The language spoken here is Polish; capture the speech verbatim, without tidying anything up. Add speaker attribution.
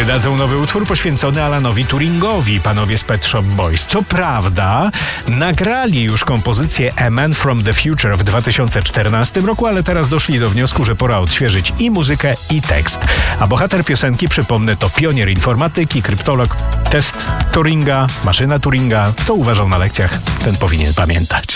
Speaker 1: wydadzą nowy utwór poświęcony Alanowi Turingowi, panowie z Pet Shop Boys. Co prawda nagrali już kompozycję A Man From The Future w dwa tysiące czternastym roku, ale teraz doszli do wniosku, że pora odświeżyć i muzykę, i tekst. A bohater piosenki, przypomnę, to pionier informatyki, kryptolog. Test Turinga, maszyna Turinga, to uważał na lekcjach, ten powinien pamiętać.